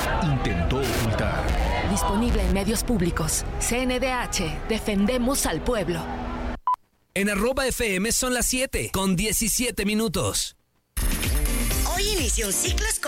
intentó ocultar. Disponible en medios públicos. CNDH. Defendemos al pueblo. En @FM son las 7:17. Hoy inicia un ciclo escolar